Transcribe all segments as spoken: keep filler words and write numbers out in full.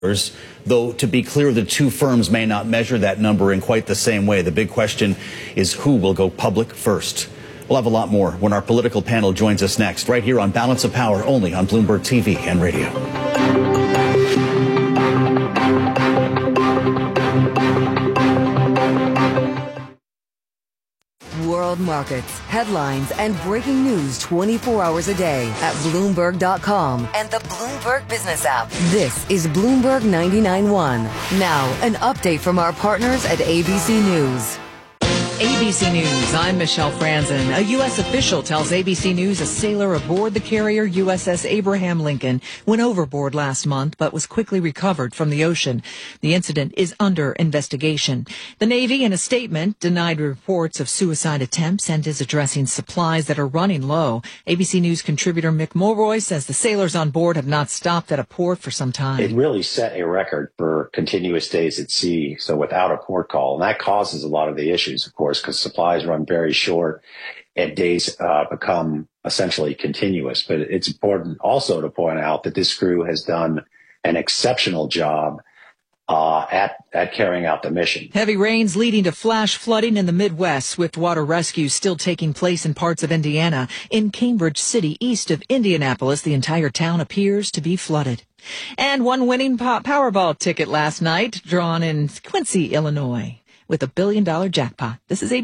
Though, to be clear, the two firms may not measure that number in quite the same way. The big question is who will go public first. We'll have a lot more when our political panel joins us next, right here on Balance of Power, only on Bloomberg T V and radio. World markets, headlines, and breaking news twenty-four hours a day at Bloomberg dot com and the Bloomberg Business app. This is Bloomberg ninety-nine point one. Now, an update from our partners at A B C News. A B C News, I'm Michelle Franzen. A U S official tells A B C News a sailor aboard the carrier U S S Abraham Lincoln went overboard last month but was quickly recovered from the ocean. The incident is under investigation. The Navy, in a statement, denied reports of suicide attempts and is addressing supplies that are running low. A B C News contributor Mick Mulroy says the sailors on board have not stopped at a port for some time. It really set a record for continuous days at sea, so without a port call. And that causes a lot of the issues, of course, because supplies run very short and days uh, become essentially continuous. But it's important also to point out that this crew has done an exceptional job uh, at, at carrying out the mission. Heavy rains leading to flash flooding in the Midwest. Swift water rescue still taking place in parts of Indiana. In Cambridge City, east of Indianapolis, the entire town appears to be flooded. And one winning Powerball ticket last night, drawn in Quincy, Illinois, with a billion dollar jackpot. This is a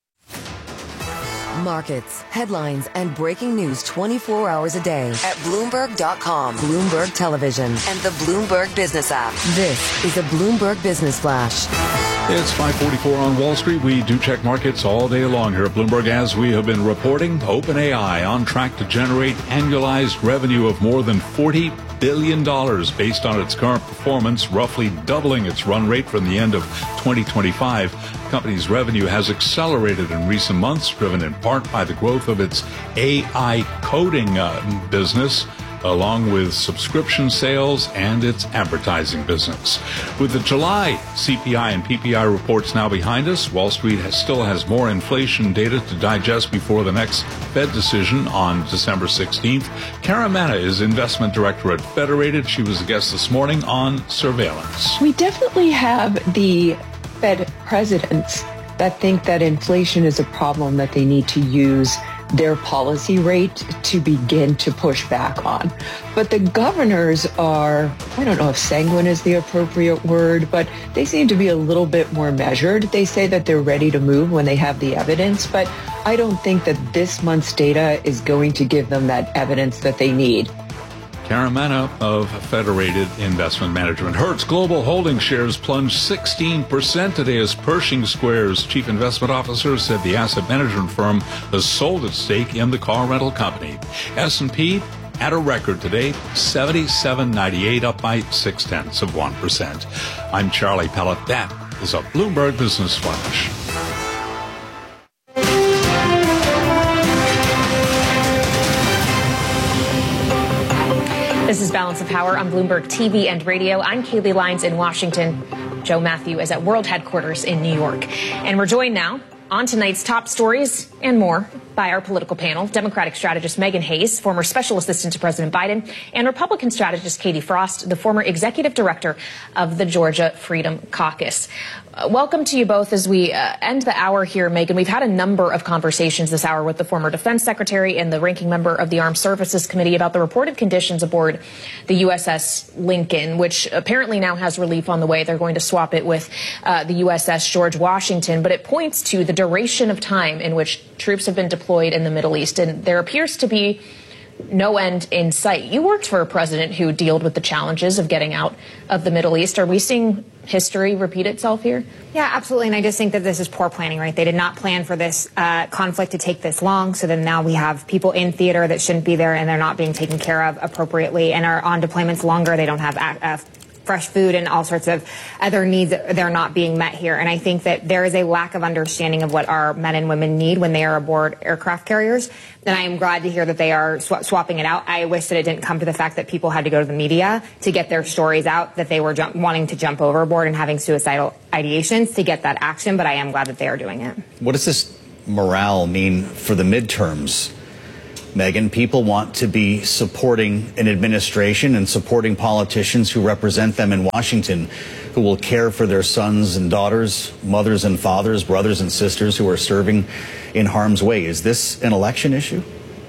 Markets, headlines, and breaking news twenty-four hours a day at Bloomberg dot com, Bloomberg Television, and the Bloomberg Business app. This is a Bloomberg Business Flash. It's five forty-four on Wall Street. We do check markets all day long here at Bloomberg. As we have been reporting, OpenAI on track to generate annualized revenue of more than forty billion dollars based on its current performance, roughly doubling its run rate from the end of twenty twenty-five. The company's revenue has accelerated in recent months, driven in part by the growth of its A I coding uh, business, along with subscription sales and its advertising business. With the July C P I and P P I reports now behind us, Wall Street has, still has more inflation data to digest before the next Fed decision on December sixteenth. Karen Manna is investment director at Federated. She was a guest this morning on surveillance. We definitely have the Fed presidents that think that inflation is a problem that they need to use their policy rate to begin to push back on. But the governors are, I don't know if sanguine is the appropriate word, but they seem to be a little bit more measured. They say that they're ready to move when they have the evidence, but I don't think that this month's data is going to give them that evidence that they need. Karen Manna of Federated Investment Management. Hertz Global Holdings shares plunged sixteen percent today as Pershing Square's chief investment officer said the asset management firm has sold its stake in the car rental company. S and P at a record today, seventy-seven ninety-eight, up by six tenths of one percent. I'm Charlie Pellet. That is a Bloomberg Business Flash. This is Balance of Power on Bloomberg T V and radio. I'm Kaylee Lyons in Washington. Joe Matthew is at World Headquarters in New York. And we're joined now on tonight's top stories and more by our political panel, Democratic strategist Meghan Hayes, former special assistant to President Biden, and Republican strategist Katie Frost, the former executive director of the Georgia Freedom Caucus. Uh, welcome to you both as we uh, end the hour here, Meghan. We've had a number of conversations this hour with the former defense secretary and the ranking member of the Armed Services Committee about the reported conditions aboard the U S S Lincoln, which apparently now has relief on the way. They're going to swap it with uh, the U S S George Washington, but it points to the duration of time in which troops have been deployed in the Middle East, and there appears to be no end in sight. You worked for a president who dealt with the challenges of getting out of the Middle East. Are we seeing history repeat itself here? Yeah, absolutely. And I just think that this is poor planning, right? They did not plan for this uh, conflict to take this long. So then now we have people in theater that shouldn't be there and they're not being taken care of appropriately and are on deployments longer. They don't have uh, fresh food and all sorts of other needs that they're not being met here. And I think that there is a lack of understanding of what our men and women need when they are aboard aircraft carriers. And I am glad to hear that they are sw- swapping it out. I wish that it didn't come to the fact that people had to go to the media to get their stories out, that they were jump- wanting to jump overboard and having suicidal ideations to get that action. But I am glad that they are doing it. What does this morale mean for the midterms? Megan, people want to be supporting an administration and supporting politicians who represent them in Washington, who will care for their sons and daughters, mothers and fathers, brothers and sisters who are serving in harm's way. Is this an election issue?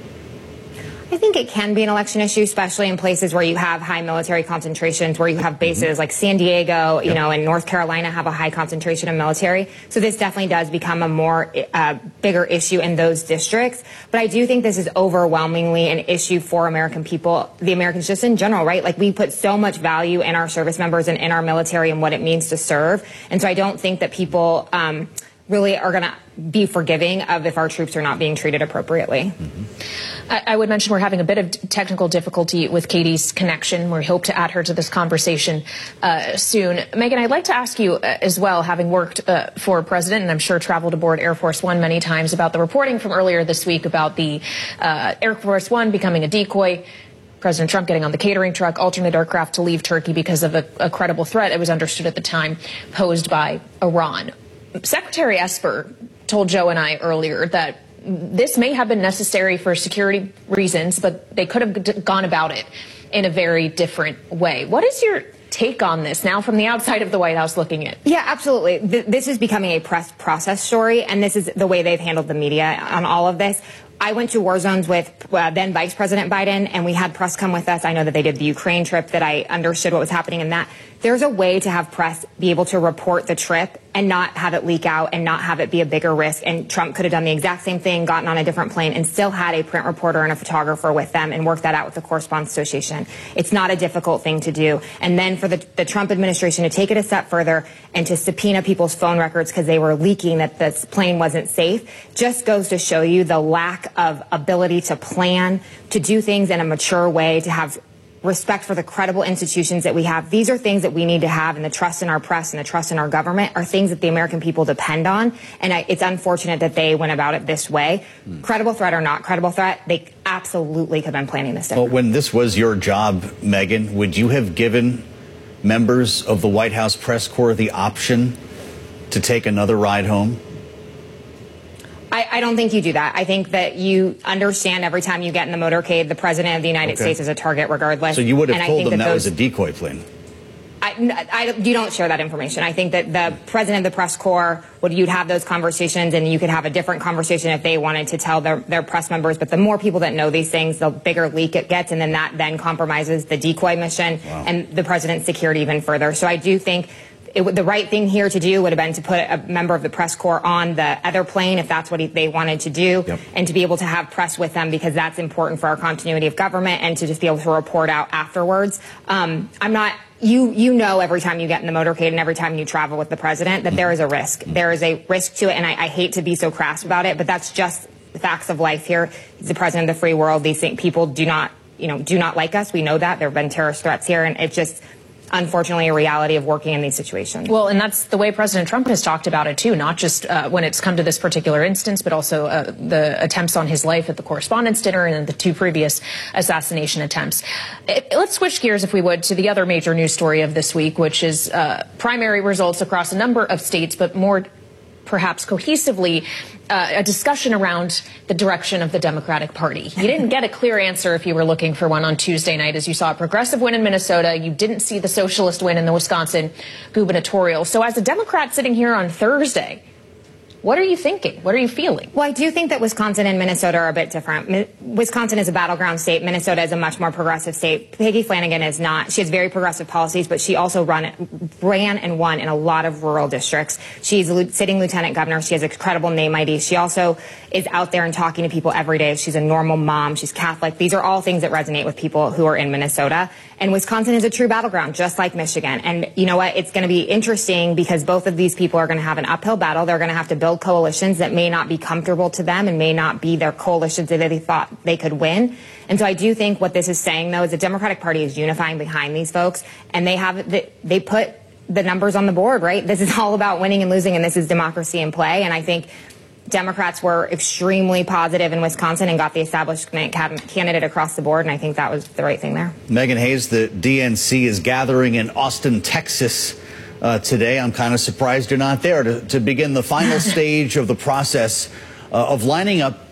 I think it can be an election issue, especially in places where you have high military concentrations, where you have bases mm-hmm. like San Diego, you yep. know, and North Carolina have a high concentration of military. So this definitely does become a more uh, bigger issue in those districts. But I do think this is overwhelmingly an issue for American people, the Americans just in general, right? Like, we put so much value in our service members and in our military and what it means to serve. And so I don't think that people um, really are going to be forgiving of if our troops are not being treated appropriately. Mm-hmm. I would mention we're having a bit of technical difficulty with Katie's connection. We hope to add her to this conversation uh, soon. Megan, I'd like to ask you uh, as well, having worked uh, for President and I'm sure traveled aboard Air Force One many times, about the reporting from earlier this week about the uh, Air Force One becoming a decoy, President Trump getting on the catering truck, alternate aircraft to leave Turkey because of a, a credible threat, it was understood at the time, posed by Iran. Secretary Esper told Joe and I earlier that this may have been necessary for security reasons, but they could have gone about it in a very different way. What is your take on this now from the outside of the White House looking in? Yeah, absolutely. This is becoming a press process story, and this is the way they've handled the media on all of this. I went to war zones with uh, then Vice President Biden, and we had press come with us. I know that they did the Ukraine trip, that I understood what was happening in that. There's a way to have press be able to report the trip and not have it leak out and not have it be a bigger risk. And Trump could have done the exact same thing, gotten on a different plane, and still had a print reporter and a photographer with them and worked that out with the Correspondents Association. It's not a difficult thing to do. And then for the, the Trump administration to take it a step further and to subpoena people's phone records because they were leaking that this plane wasn't safe just goes to show you the lack of ability to plan, to do things in a mature way, to have respect for the credible institutions that we have. These are things that we need to have, and the trust in our press and the trust in our government are things that the American people depend on. And I, it's unfortunate that they went about it this way. Mm. Credible threat or not credible threat, they absolutely could have been planning this differently. Well, when this was your job, Megan, would you have given members of the White House press corps the option to take another ride home? I, I don't think you do that. I think that you understand every time you get in the motorcade, the President of the United okay. States is a target regardless. So you would have and told them that, that those, was a decoy plane? I, I, you don't share that information. I think that the President of the press corps, would you'd have those conversations, and you could have a different conversation if they wanted to tell their, their press members. But the more people that know these things, the bigger leak it gets, and then that then compromises the decoy mission wow. and the President's security even further. So I do think It, the right thing here to do would have been to put a member of the press corps on the other plane if that's what he, they wanted to do, yep. and to be able to have press with them, because that's important for our continuity of government, and to just be able to report out afterwards. Um, I'm not, you, you know, every time you get in the motorcade and every time you travel with the president that there is a risk. There is a risk to it, and I, I hate to be so crass about it, but that's just the facts of life here. He's the president of the free world. These things, people do not, you know, do not like us. We know that. There have been terrorist threats here, and it's just, unfortunately, a reality of working in these situations. Well, and that's the way President Trump has talked about it, too, not just uh, when it's come to this particular instance, but also uh, the attempts on his life at the Correspondents' Dinner and the two previous assassination attempts. It, let's switch gears, if we would, to the other major news story of this week, which is uh, primary results across a number of states, but more perhaps cohesively, uh, a discussion around the direction of the Democratic Party. You didn't get a clear answer if you were looking for one on Tuesday night, as you saw a progressive win in Minnesota. You didn't see the socialist win in the Wisconsin gubernatorial. So as a Democrat sitting here on Thursday, what are you thinking? What are you feeling? Well, I do think that Wisconsin and Minnesota are a bit different. Wisconsin is a battleground state. Minnesota is a much more progressive state. Peggy Flanagan is not. She has very progressive policies, but she also run, ran and won in a lot of rural districts. She's a sitting lieutenant governor. She has a credible name I D. She also is out there and talking to people every day. She's a normal mom. She's Catholic. These are all things that resonate with people who are in Minnesota. And Wisconsin is a true battleground, just like Michigan. And you know what? It's going to be interesting because both of these people are going to have an uphill battle. They're going to have to build coalitions that may not be comfortable to them and may not be their coalitions that they thought they could win. And so I do think what this is saying, though, is the Democratic Party is unifying behind these folks, and they have they put the numbers on the board, right? This is all about winning and losing, and this is democracy in play. And I think Democrats were extremely positive in Wisconsin and got the establishment candidate across the board, and I think that was the right thing there. Megan Hayes, the D N C is gathering in Austin, Texas uh, today. I'm kind of surprised you're not there to, to begin the final stage of the process uh, of lining up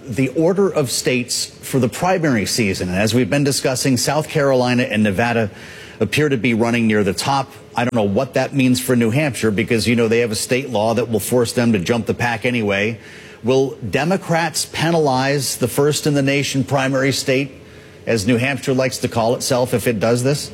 the order of states for the primary season. And as we've been discussing, South Carolina and Nevada appear to be running near the top. I don't know what that means for New Hampshire because, you know, they have a state law that will force them to jump the pack anyway. Will Democrats penalize the first in the nation primary state, as New Hampshire likes to call itself, if it does this?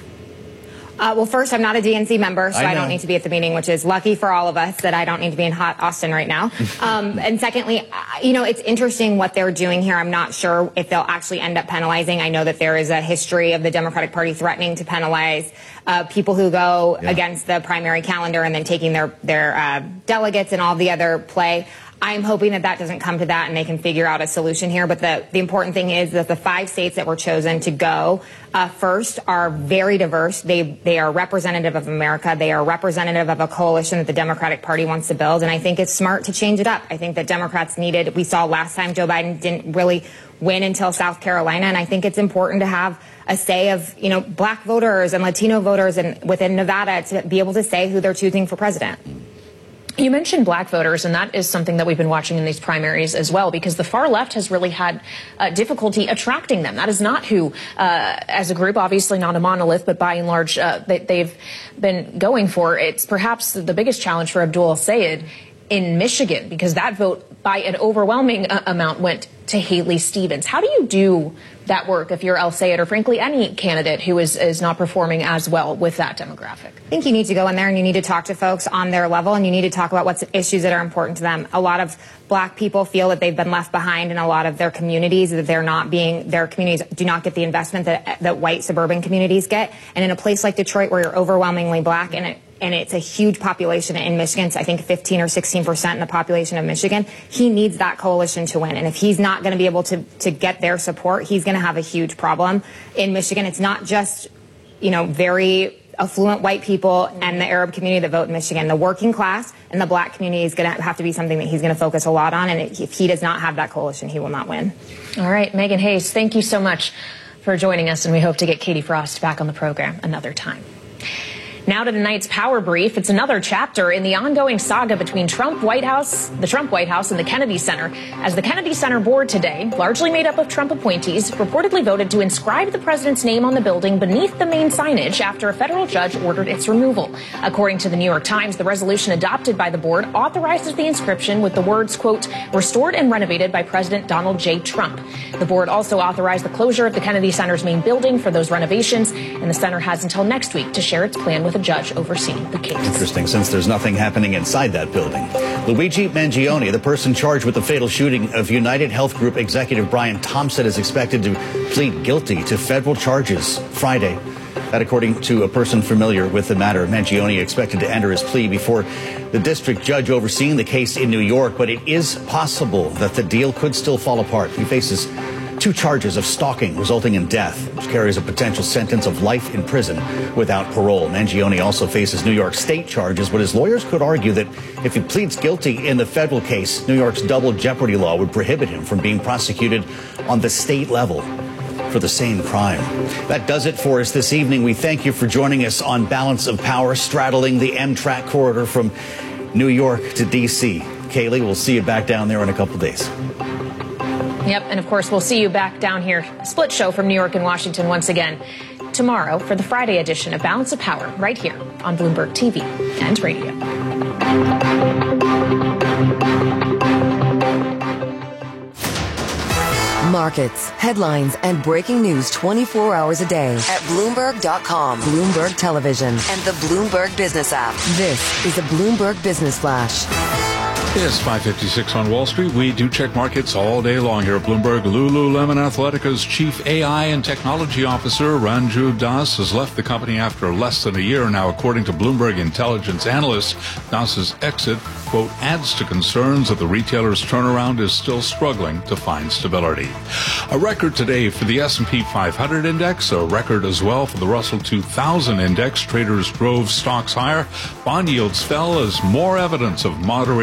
Uh, well, first, I'm not a D N C member, so I, I don't need to be at the meeting, which is lucky for all of us that I don't need to be in hot Austin right now. Um, and secondly, you know, it's interesting what they're doing here. I'm not sure if they'll actually end up penalizing. I know that there is a history of the Democratic Party threatening to penalize uh, people who go yeah. against the primary calendar and then taking their, their uh, delegates and all the other play. I'm hoping that that doesn't come to that and they can figure out a solution here. But the, the important thing is that the five states that were chosen to go uh, first are very diverse. They they are representative of America. They are representative of a coalition that the Democratic Party wants to build. And I think it's smart to change it up. I think that Democrats needed, we saw last time Joe Biden didn't really win until South Carolina. And I think it's important to have a say of, you know, black voters and Latino voters and within Nevada to be able to say who they're choosing for president. You mentioned black voters, and that is something that we've been watching in these primaries as well, because the far left has really had uh, difficulty attracting them. That is not who, uh, as a group, obviously not a monolith, but by and large, uh, they, they've been going for. It's perhaps the biggest challenge for Abdul El-Sayed in Michigan, because that vote by an overwhelming uh, amount went to Haley Stevens. How do you do that work if you're El-Sayed or frankly any candidate who is, is not performing as well with that demographic? I think you need to go in there and you need to talk to folks on their level and you need to talk about what's issues that are important to them. A lot of black people feel that they've been left behind in a lot of their communities, that they're not being, their communities do not get the investment that, that white suburban communities get. And in a place like Detroit where you're overwhelmingly black and it and it's a huge population in Michigan, so I think fifteen or sixteen percent in the population of Michigan, he needs that coalition to win. And if he's not going to be able to, to get their support, he's going to have a huge problem in Michigan. It's not just, you know, very affluent white people and the Arab community that vote in Michigan. The working class and the black community is going to have to be something that he's going to focus a lot on. And if he does not have that coalition, he will not win. All right, Megan Hayes, thank you so much for joining us, and we hope to get Katie Frost back on the program another time. Now to tonight's Power Brief. It's another chapter in the ongoing saga between Trump White House, the Trump White House and the Kennedy Center, as the Kennedy Center board today, largely made up of Trump appointees, reportedly voted to inscribe the president's name on the building beneath the main signage after a federal judge ordered its removal. According to the New York Times, the resolution adopted by the board authorizes the inscription with the words, quote, restored and renovated by President Donald J. Trump. The board also authorized the closure of the Kennedy Center's main building for those renovations, and the center has until next week to share its plan with a judge overseeing the case. Interesting, since there's nothing happening inside that building. Luigi Mangione, the person charged with the fatal shooting of United Health Group executive Brian Thompson, is expected to plead guilty to federal charges Friday. That, according to a person familiar with the matter. Mangione expected to enter his plea before the district judge overseeing the case in New York, but it is possible that the deal could still fall apart. He faces two charges of stalking resulting in death, which carries a potential sentence of life in prison without parole. Mangione also faces New York state charges, but his lawyers could argue that if he pleads guilty in the federal case, New York's double jeopardy law would prohibit him from being prosecuted on the state level for the same crime. That does it for us this evening. We thank you for joining us on Balance of Power, straddling the Amtrak corridor from New York to D C. Kaylee, we'll see you back down there in a couple days. Yep, and of course, we'll see you back down here, a split show from New York and Washington once again tomorrow for the Friday edition of Balance of Power right here on Bloomberg T V and radio. Markets, headlines, and breaking news twenty-four hours a day at Bloomberg dot com, Bloomberg Television, and the Bloomberg Business app. This is a Bloomberg Business Flash. It's five fifty-six on Wall Street. We do check markets all day long here at Bloomberg. Lululemon Athletica's chief A I and technology officer, Ranju Das, has left the company after less than a year. Now, according to Bloomberg intelligence analysts, Das's exit, quote, adds to concerns that the retailer's turnaround is still struggling to find stability. A record today for the S and P five hundred index, a record as well for the Russell two thousand index. Traders drove stocks higher. Bond yields fell as more evidence of moderating inflation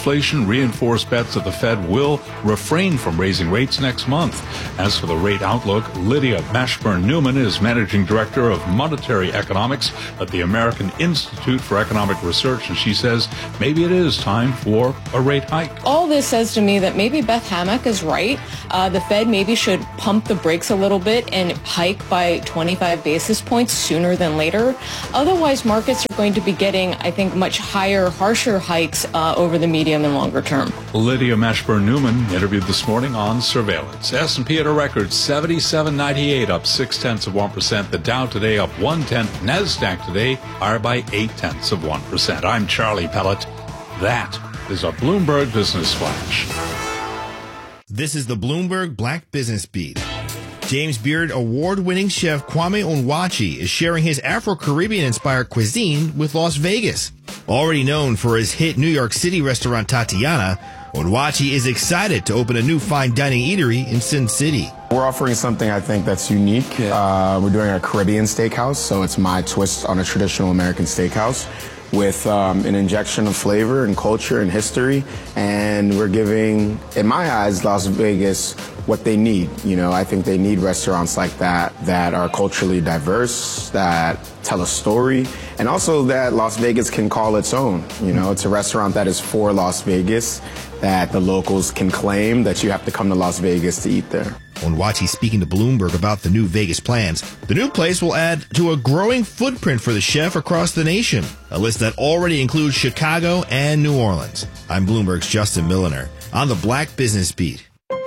inflation reinforce bets that the Fed will refrain from raising rates next month. As for the rate outlook, Lydia Mashburn-Newman is Managing Director of Monetary Economics at the American Institute for Economic Research, and she says maybe it is time for a rate hike. All this says to me that maybe Beth Hammack is right. Uh, the Fed maybe should pump the brakes a little bit and hike by twenty-five basis points sooner than later. Otherwise, markets are going to be getting, I think, much higher, harsher hikes uh, over the medium and longer term. Lydia Mashburn-Newman interviewed this morning on surveillance. S and P at a record seventy-seven ninety-eight, up six tenths of one percent. The Dow today up one tenth. Nasdaq today higher by eight tenths of one percent. I'm Charlie Pellet. That is a Bloomberg Business Flash. This is the Bloomberg Black Business Beat. James Beard award-winning chef Kwame Onwuachi is sharing his Afro-Caribbean-inspired cuisine with Las Vegas. Already known for his hit New York City restaurant Tatiana, Onwuachi is excited to open a new fine dining eatery in Sin City. We're offering something I think that's unique. Yeah. Uh, we're doing a Caribbean steakhouse, so it's my twist on a traditional American steakhouse with um, an injection of flavor and culture and history. And we're giving, in my eyes, Las Vegas what they need. You know, I think they need restaurants like that, that are culturally diverse, that tell a story, and also that Las Vegas can call its own. You know, it's a restaurant that is for Las Vegas, that the locals can claim that you have to come to Las Vegas to eat there. Onwuachi speaking to Bloomberg about the new Vegas plans. The new place will add to a growing footprint for the chef across the nation, a list that already includes Chicago and New Orleans. I'm Bloomberg's Justin Milliner on the Black Business Beat.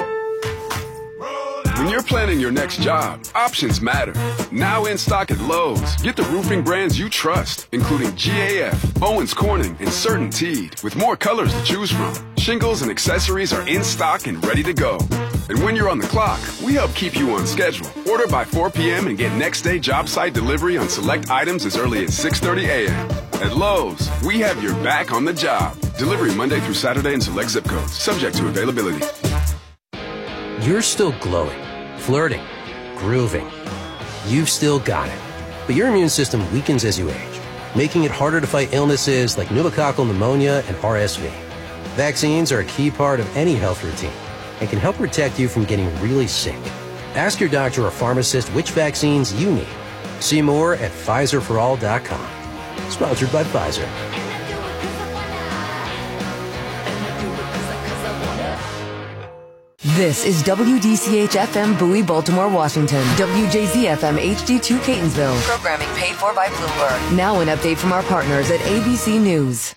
When you're planning your next job, options matter. Now in stock at Lowe's, get the roofing brands you trust, including G A F, Owens Corning, and CertainTeed, with more colors to choose from. Shingles and accessories are in stock and ready to go. And when you're on the clock, we help keep you on schedule. Order by four p.m. and get next day job site delivery on select items as early as six thirty a.m. At Lowe's, we have your back on the job. Delivery Monday through Saturday in select zip codes, subject to availability. You're still glowing, flirting, grooving. You've still got it. But your immune system weakens as you age, making it harder to fight illnesses like pneumococcal pneumonia and R S V. Vaccines are a key part of any health routine and can help protect you from getting really sick. Ask your doctor or pharmacist which vaccines you need. See more at Pfizer for all dot com. Sponsored by Pfizer. This is W D C H F M Bowie, Baltimore, Washington. W J Z F M H D two Catonsville. Programming paid for by Bloomberg. Now an update from our partners at A B C News.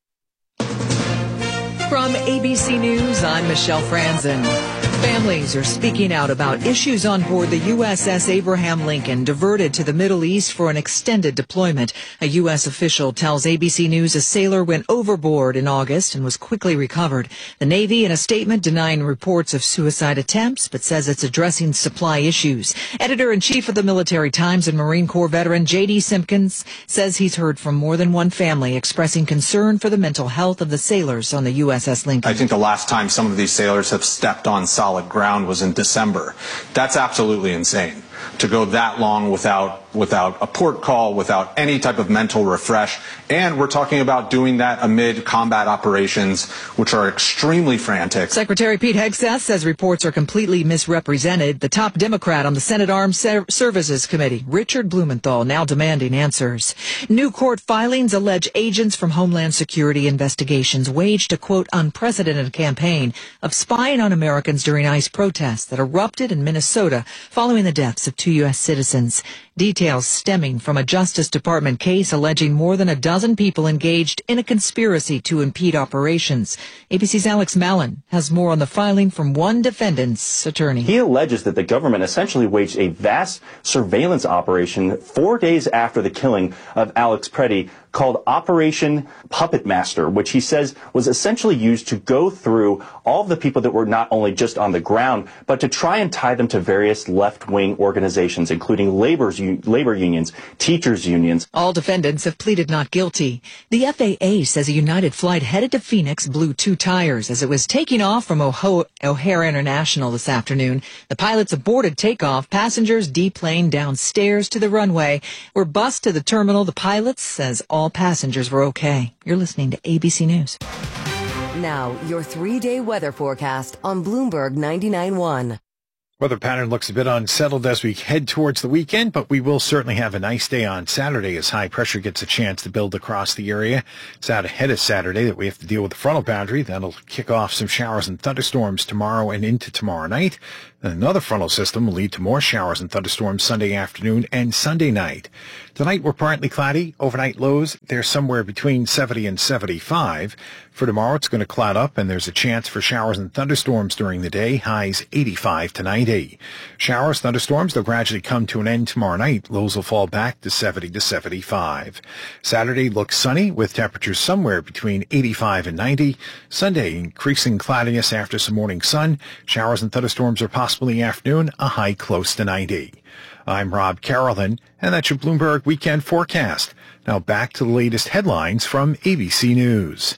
From A B C News, I'm Michelle Franzen. Families are speaking out about issues on board the U S S Abraham Lincoln, diverted to the Middle East for an extended deployment. A U S official tells A B C News a sailor went overboard in August and was quickly recovered. The Navy, in a statement, denying reports of suicide attempts, but says it's addressing supply issues. Editor-in-chief of the Military Times and Marine Corps veteran J D Simpkins says he's heard from more than one family expressing concern for the mental health of the sailors on the U S S Lincoln. I think the last time some of these sailors have stepped on solid ground was in December. That's absolutely insane. To go that long without without a port call, without any type of mental refresh. And we're talking about doing that amid combat operations, which are extremely frantic. Secretary Pete Hegseth says reports are completely misrepresented. The top Democrat on the Senate Armed Services Committee, Richard Blumenthal, now demanding answers. New court filings allege agents from Homeland Security investigations waged a, quote, unprecedented campaign of spying on Americans during ICE protests that erupted in Minnesota following the deaths of two U S citizens. Details stemming from a Justice Department case alleging more than a dozen people engaged in a conspiracy to impede operations. A B C's Alex Mallon has more on the filing from one defendant's attorney. He alleges that the government essentially waged a vast surveillance operation four days after the killing of Alex Preddy, called Operation Puppet Master, which he says was essentially used to go through all of the people that were not only just on the ground, but to try and tie them to various left-wing organizations, including labor's, labor unions, teachers' unions. All defendants have pleaded not guilty. The F A A says a United flight headed to Phoenix blew two tires as it was taking off from O'Hare International this afternoon. The pilots aborted takeoff. Passengers deplaned downstairs to the runway, were bused to the terminal. The pilot says all All passengers were okay. You're listening to A B C News. Now, your three-day weather forecast on Bloomberg ninety-nine point one. Weather pattern looks a bit unsettled as we head towards the weekend, but we will certainly have a nice day on Saturday as high pressure gets a chance to build across the area. It's out ahead of Saturday that we have to deal with the frontal boundary. That'll kick off some showers and thunderstorms tomorrow and into tomorrow night. Then another frontal system will lead to more showers and thunderstorms Sunday afternoon and Sunday night. Tonight we're partly cloudy. Overnight lows, they're somewhere between seventy and seventy-five. For tomorrow, it's going to cloud up, and there's a chance for showers and thunderstorms during the day. Highs eighty-five to ninety. Showers, thunderstorms, they'll gradually come to an end tomorrow night. Lows will fall back to seventy to seventy-five. Saturday looks sunny with temperatures somewhere between eighty-five and ninety. Sunday, increasing cloudiness after some morning sun. Showers and thunderstorms are possible in the afternoon, a high close to ninety. I'm Rob Carolyn, and that's your Bloomberg Weekend Forecast. Now back to the latest headlines from A B C News.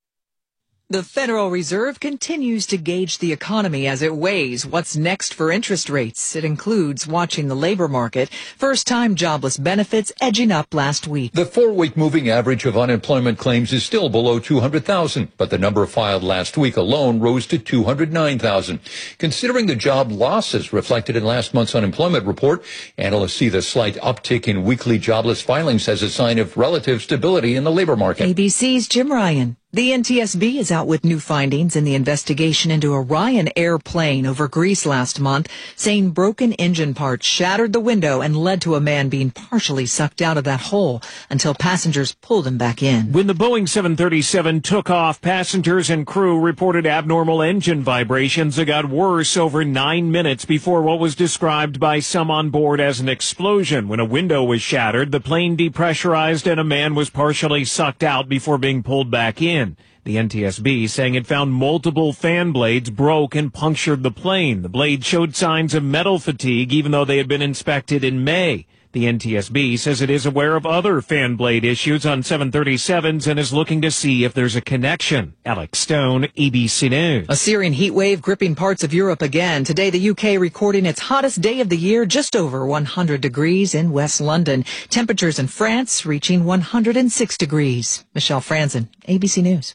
The Federal Reserve continues to gauge the economy as it weighs what's next for interest rates. It includes watching the labor market. First-time jobless benefits edging up last week. The four-week moving average of unemployment claims is still below two hundred thousand, but the number filed last week alone rose to two hundred nine thousand. Considering the job losses reflected in last month's unemployment report, analysts see the slight uptick in weekly jobless filings as a sign of relative stability in the labor market. A B C's Jim Ryan. The N T S B is out with new findings in the investigation into a Ryanair plane over Greece last month, saying broken engine parts shattered the window and led to a man being partially sucked out of that hole until passengers pulled him back in. When the Boeing seven thirty-seven took off, passengers and crew reported abnormal engine vibrations that got worse over nine minutes before what was described by some on board as an explosion. When a window was shattered, the plane depressurized and a man was partially sucked out before being pulled back in. The N T S B saying it found multiple fan blades broke and punctured the plane. The blade showed signs of metal fatigue even though they had been inspected in May. The N T S B says it is aware of other fan blade issues on seven thirty-sevens and is looking to see if there's a connection. Alex Stone, A B C News. A Syrian heat wave gripping parts of Europe again. Today, the U K recording its hottest day of the year, just over one hundred degrees in West London. Temperatures in France reaching one hundred six degrees. Michelle Franzen, A B C News.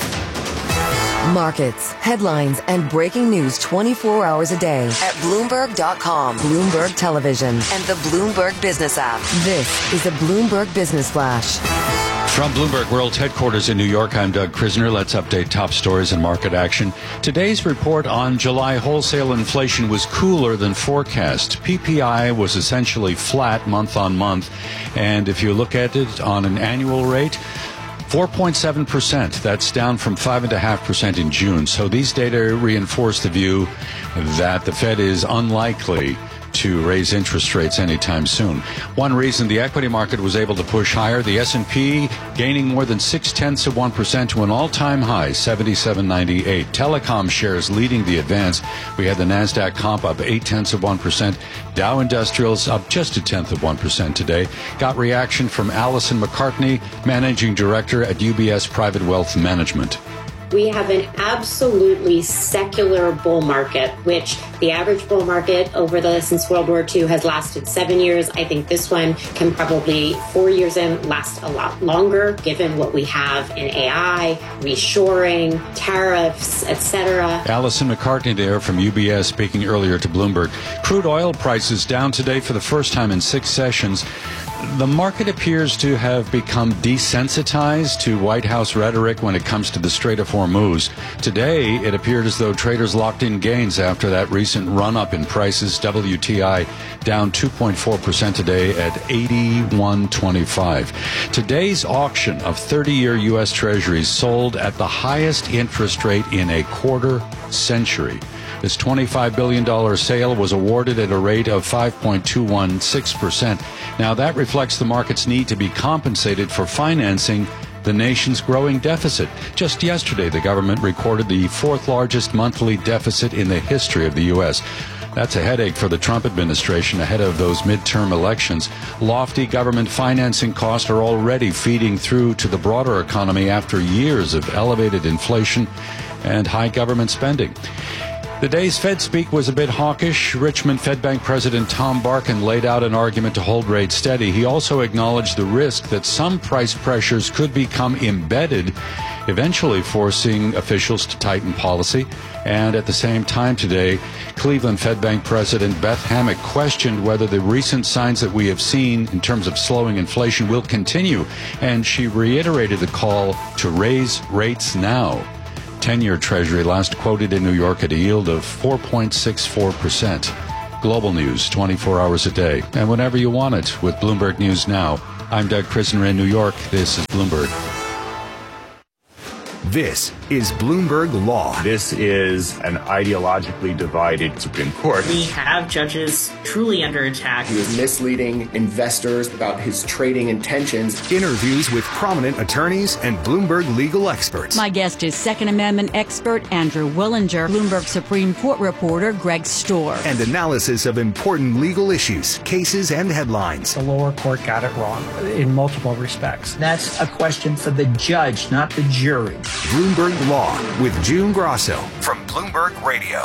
Markets, headlines, and breaking news twenty-four hours a day at Bloomberg dot com, Bloomberg Television, and the Bloomberg Business app. This is the Bloomberg Business Flash. From Bloomberg World Headquarters in New York, I'm Doug Krisner. Let's update top stories and market action. Today's report on July wholesale inflation was cooler than forecast. P P I was essentially flat month on month, and if you look at it on an annual rate, four point seven percent. That's down from five point five percent in June. So these data reinforce the view that the Fed is unlikely to raise interest rates anytime soon. One reason the equity market was able to push higher, the S and P gaining more than six-tenths of one percent to an all-time high, seventy-seven ninety-eight. Telecom shares leading the advance. We had the NASDAQ comp up eight-tenths of one percent. Dow Industrials up just a tenth of one percent today. Got reaction from Allison McCartney, Managing Director at U B S Private Wealth Management. We have an absolutely secular bull market, which the average bull market over the since World War Two has lasted seven years. I think this one can probably four years in last a lot longer, given what we have in A I, reshoring, tariffs, et cetera. Allison McCartney there from U B S speaking earlier to Bloomberg. Crude oil prices down today for the first time in six sessions. The market appears to have become desensitized to White House rhetoric when it comes to the Strait of Hormuz. Today, it appeared as though traders locked in gains after that recent run-up in prices. W T I down two point four percent today at eighty-one twenty-five. Today's auction of thirty-year U S Treasuries sold at the highest interest rate in a quarter century. This twenty-five billion dollars sale was awarded at a rate of five point two one six percent. Now, that reflects the market's need to be compensated for financing the nation's growing deficit. Just yesterday, the government recorded the fourth largest monthly deficit in the history of the U S. That's a headache for the Trump administration ahead of those midterm elections. Lofty government financing costs are already feeding through to the broader economy after years of elevated inflation and high government spending. The day's Fed speak was a bit hawkish. Richmond Fed Bank President Tom Barkin laid out an argument to hold rates steady. He also acknowledged the risk that some price pressures could become embedded, eventually forcing officials to tighten policy. And at the same time today, Cleveland Fed Bank President Beth Hammack questioned whether the recent signs that we have seen in terms of slowing inflation will continue. And she reiterated the call to raise rates now. ten-year Treasury last quoted in New York at a yield of four point six four percent. Global news twenty-four hours a day and whenever you want it with Bloomberg News Now. I'm Doug Krisner in New York. This is Bloomberg. This is Bloomberg Law. This is an ideologically divided Supreme Court. We have judges truly under attack. He was misleading investors about his trading intentions. Interviews with prominent attorneys and Bloomberg legal experts. My guest is Second Amendment expert Andrew Willinger, Bloomberg Supreme Court reporter Greg Storr. And analysis of important legal issues, cases, and headlines. The lower court got it wrong in multiple respects. That's a question for the judge, not the jury. Bloomberg Law with June Grosso from Bloomberg Radio.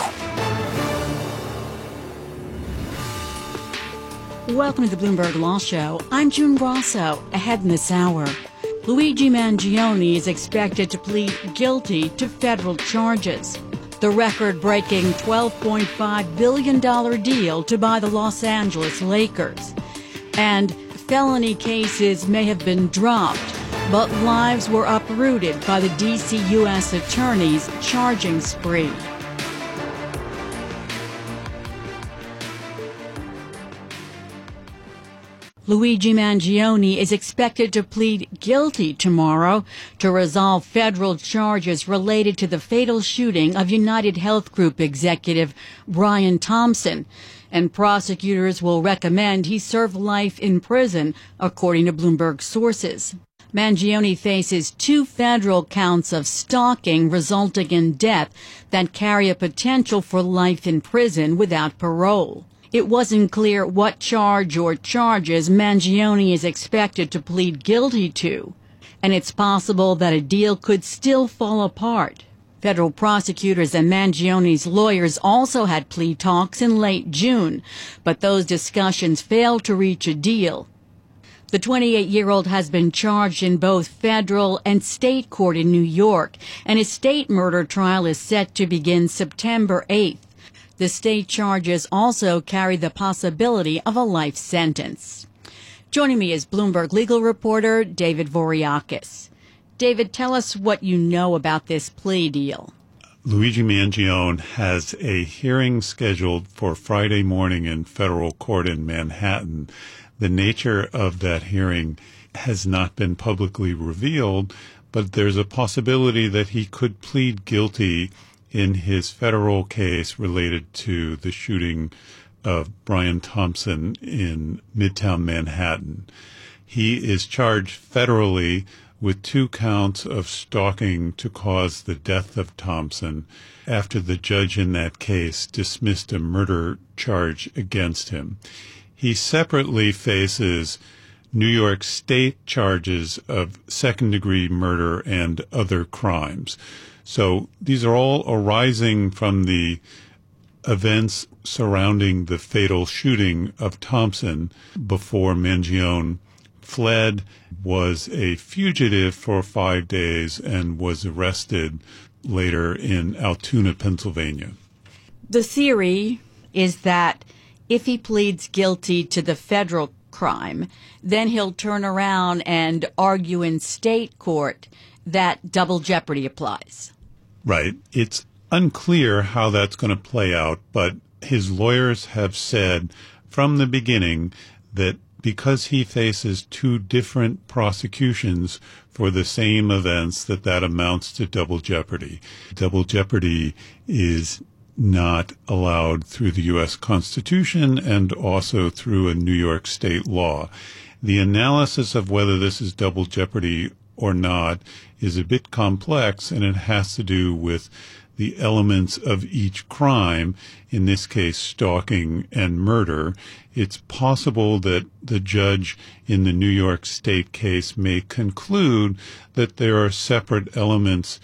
Welcome to the Bloomberg Law Show. I'm June Grosso. Ahead in this hour, Luigi Mangione is expected to plead guilty to federal charges. The record-breaking twelve point five billion dollars deal to buy the Los Angeles Lakers. And felony cases may have been dropped, but lives were uprooted by the D C U S attorney's charging spree. Luigi Mangione is expected to plead guilty tomorrow to resolve federal charges related to the fatal shooting of United Health Group executive Brian Thompson. And prosecutors will recommend he serve life in prison, according to Bloomberg sources. Mangione faces two federal counts of stalking resulting in death that carry a potential for life in prison without parole. It wasn't clear what charge or charges Mangione is expected to plead guilty to, and it's possible that a deal could still fall apart. Federal prosecutors and Mangione's lawyers also had plea talks in late June, but those discussions failed to reach a deal. The twenty-eight-year-old has been charged in both federal and state court in New York, and his state murder trial is set to begin September eighth. The state charges also carry the possibility of a life sentence. Joining me is Bloomberg legal reporter David Voriakis. David, tell us what you know about this plea deal. Luigi Mangione has a hearing scheduled for Friday morning in federal court in Manhattan. The nature of that hearing has not been publicly revealed, but there's a possibility that he could plead guilty in his federal case related to the shooting of Brian Thompson in Midtown Manhattan. He is charged federally with two counts of stalking to cause the death of Thompson after the judge in that case dismissed a murder charge against him. He separately faces New York State charges of second-degree murder and other crimes. So these are all arising from the events surrounding the fatal shooting of Thompson before Mangione fled, was a fugitive for five days, and was arrested later in Altoona, Pennsylvania. The theory is that if he pleads guilty to the federal crime, then he'll turn around and argue in state court that double jeopardy applies. Right. It's unclear how that's going to play out, but his lawyers have said from the beginning that because he faces two different prosecutions for the same events, that that amounts to double jeopardy. Double jeopardy is not allowed through the U S Constitution and also through a New York state law. The analysis of whether this is double jeopardy or not is a bit complex, and it has to do with the elements of each crime, in this case stalking and murder. It's possible that the judge in the New York State case may conclude that there are separate elements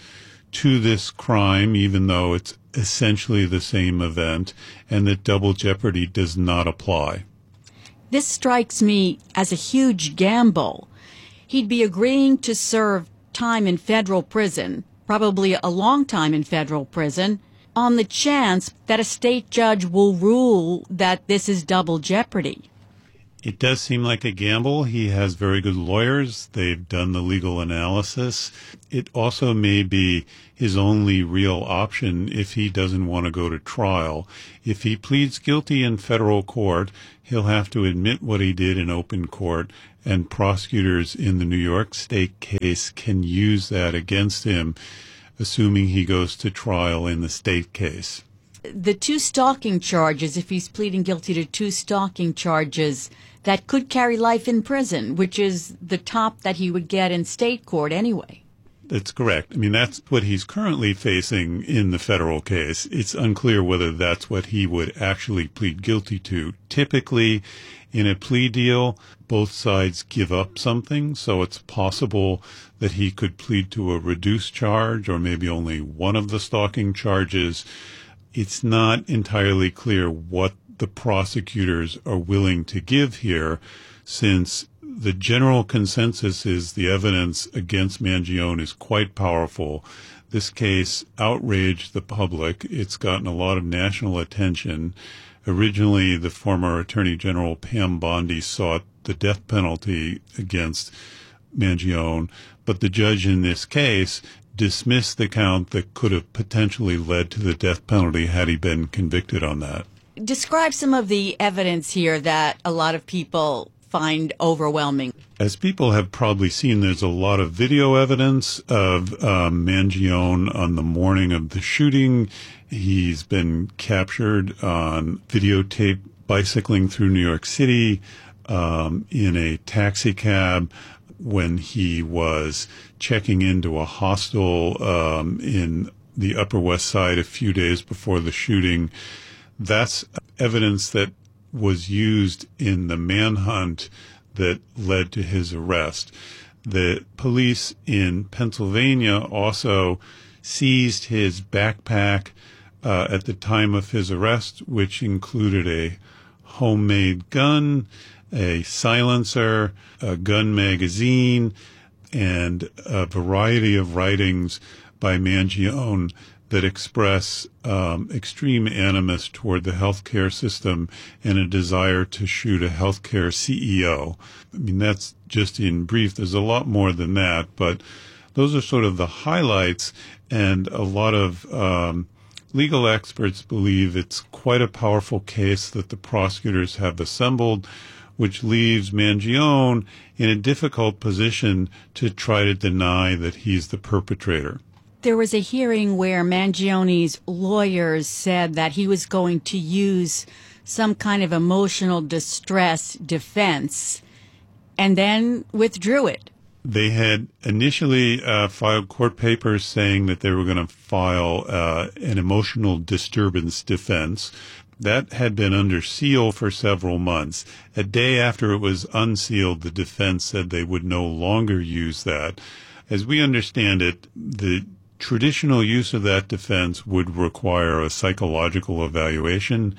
to this crime, even though it's essentially the same event, and that double jeopardy does not apply. This strikes me as a huge gamble. He'd be agreeing to serve time in federal prison, probably a long time in federal prison, on the chance that a state judge will rule that this is double jeopardy. It does seem like a gamble. He has very good lawyers. They've done the legal analysis. It also may be his only real option if he doesn't want to go to trial. If he pleads guilty in federal court, he'll have to admit what he did in open court, and prosecutors in the New York State case can use that against him, assuming he goes to trial in the state case. The two stalking charges, if he's pleading guilty to two stalking charges, that could carry life in prison, which is the top that he would get in state court anyway. That's correct. I mean, that's what he's currently facing in the federal case. It's unclear whether that's what he would actually plead guilty to. Typically, in a plea deal, both sides give up something, so it's possible that he could plead to a reduced charge or maybe only one of the stalking charges. It's not entirely clear what the prosecutors are willing to give here, since the general consensus is the evidence against Mangione is quite powerful. This case outraged the public. It's gotten a lot of national attention. Originally, the former Attorney General Pam Bondi sought the death penalty against Mangione, but the judge in this case dismissed the count that could have potentially led to the death penalty had he been convicted on that. Describe some of the evidence here that a lot of people find overwhelming. As people have probably seen, there's a lot of video evidence of um, Mangione on the morning of the shooting. He's been captured on videotape bicycling through New York City um, in a taxi cab when he was checking into a hostel um, in the Upper West Side a few days before the shooting. That's evidence that was used in the manhunt that led to his arrest. The police in Pennsylvania also seized his backpack uh, at the time of his arrest, which included a homemade gun, a silencer, a gun magazine, and a variety of writings by Mangione that express um, extreme animus toward the healthcare system and a desire to shoot a healthcare C E O. I mean, that's just in brief. There's a lot more than that, but those are sort of the highlights, and a lot of um, legal experts believe it's quite a powerful case that the prosecutors have assembled, which leaves Mangione in a difficult position to try to deny that he's the perpetrator. There was a hearing where Mangione's lawyers said that he was going to use some kind of emotional distress defense and then withdrew it. They had initially uh, filed court papers saying that they were going to file uh, an emotional disturbance defense. That had been under seal for several months. A day after it was unsealed, the defense said they would no longer use that. As we understand it, the traditional use of that defense would require a psychological evaluation,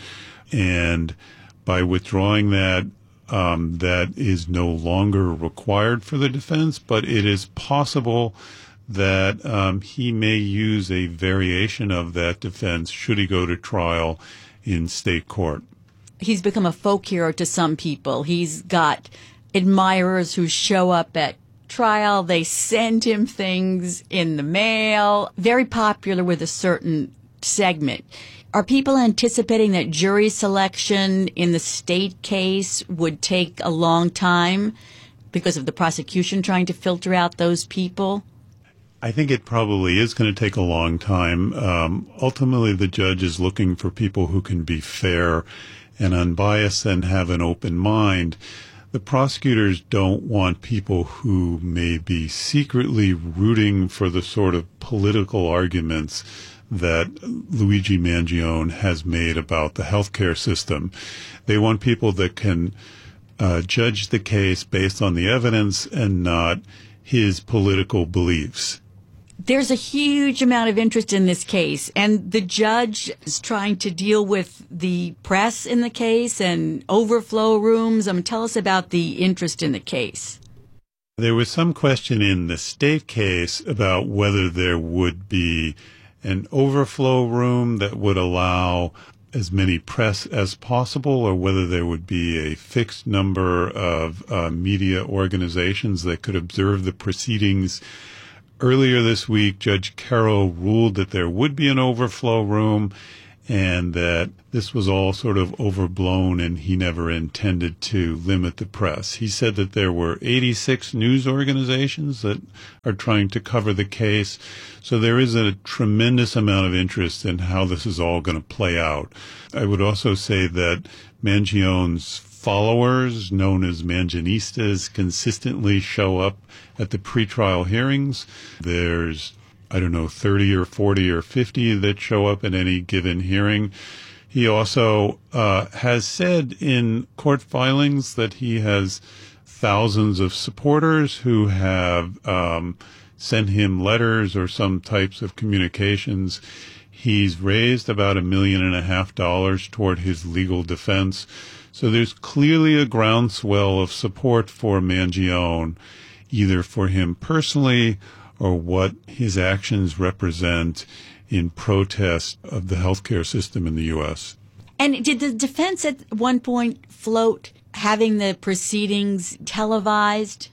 and by withdrawing that, um, that is no longer required for the defense, but it is possible that um, he may use a variation of that defense should he go to trial in state court. He's become a folk hero to some people. He's got admirers who show up at trial. They send him things in the mail. Very popular with a certain segment. Are people anticipating that jury selection in the state case would take a long time because of the prosecution trying to filter out those people? I think it probably is going to take a long time. Um, ultimately, the judge is looking for people who can be fair and unbiased and have an open mind. The prosecutors don't want people who may be secretly rooting for the sort of political arguments that Luigi Mangione has made about the healthcare system. They want people that can uh, judge the case based on the evidence and not his political beliefs. There's a huge amount of interest in this case, and the judge is trying to deal with the press in the case and overflow rooms. Um, tell us about the interest in the case. There was some question in the state case about whether there would be an overflow room that would allow as many press as possible, or whether there would be a fixed number of uh, media organizations that could observe the proceedings. Earlier this week, Judge Carroll ruled that there would be an overflow room and that this was all sort of overblown and he never intended to limit the press. He said that there were eighty-six news organizations that are trying to cover the case. So there is a tremendous amount of interest in how this is all going to play out. I would also say that Mangione's followers, known as Mangianistas, consistently show up at the pretrial hearings. There's, I don't know, thirty or forty or fifty that show up at any given hearing. He also uh, has said in court filings that he has thousands of supporters who have um, sent him letters or some types of communications. He's raised about a million and a half dollars toward his legal defense. So there's clearly a groundswell of support for Mangione, either for him personally or what his actions represent in protest of the healthcare system in the U S. And did the defense at one point float having the proceedings televised?